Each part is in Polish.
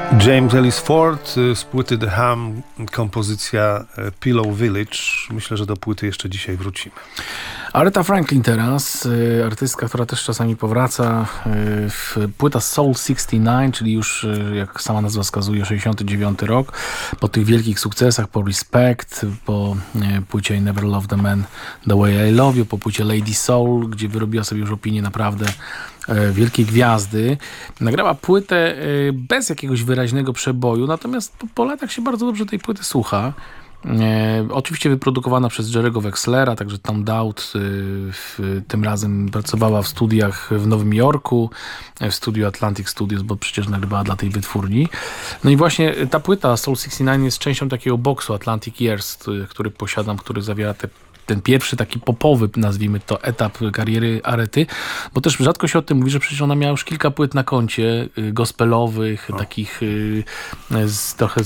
James Ellis Ford z płyty The Ham, kompozycja Pillow Village. Myślę, że do płyty jeszcze dzisiaj wrócimy. Aretha Franklin teraz, artystka, która też czasami powraca. Płyta Soul 69, czyli już, jak sama nazwa wskazuje, 69 rok. Po tych wielkich sukcesach, po Respect, po płycie I Never Loved a Man The Way I Love You, po płycie Lady Soul, gdzie wyrobiła sobie już opinię naprawdę wielkiej gwiazdy. Nagrała płytę bez jakiegoś wyraźnego przeboju, natomiast po latach się bardzo dobrze tej płyty słucha. Oczywiście wyprodukowana przez Jerry'ego Wexlera, także Tom Dowd tym razem pracowała w studiach w Nowym Jorku, w studiu Atlantic Studios, bo przecież nagrywała dla tej wytwórni. No i właśnie ta płyta Soul 69 jest częścią takiego boksu Atlantic Years, który posiadam, który zawiera ten pierwszy taki popowy, nazwijmy to, etap kariery Arety, bo też rzadko się o tym mówi, że przecież ona miała już kilka płyt na koncie, gospelowych, takich trochę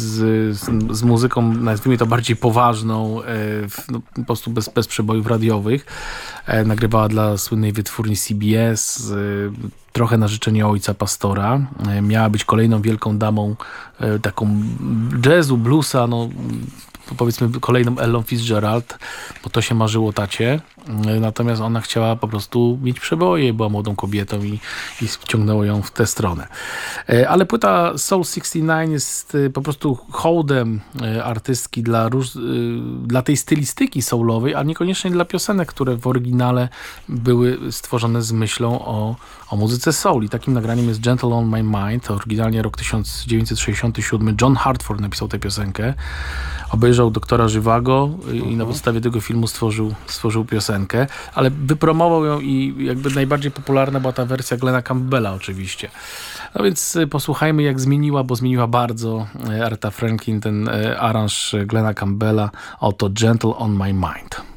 z muzyką, nazwijmy to bardziej poważną, no, po prostu bez przebojów radiowych. Nagrywała dla słynnej wytwórni CBS, trochę na życzenie ojca pastora. Miała być kolejną wielką damą taką jazzu, bluesa, no powiedzmy kolejną Ellą Fitzgerald, bo to się marzyło tacie. Natomiast ona chciała po prostu mieć przeboje, była młodą kobietą i wciągnęło ją w tę stronę. Ale płyta Soul 69 jest po prostu hołdem artystki dla tej stylistyki soulowej, a niekoniecznie dla piosenek, które w oryginale były stworzone z myślą o muzyce soul. I takim nagraniem jest Gentle on My Mind. Oryginalnie rok 1967. John Hartford napisał tę piosenkę. Obejrzał Doktora Żywago i na podstawie tego filmu stworzył piosenkę, ale wypromował ją i jakby najbardziej popularna była ta wersja Glena Campbella oczywiście. No więc posłuchajmy, jak zmieniła, bo zmieniła bardzo Aretha Franklin ten aranż Glena Campbella. Oto Gentle on My Mind.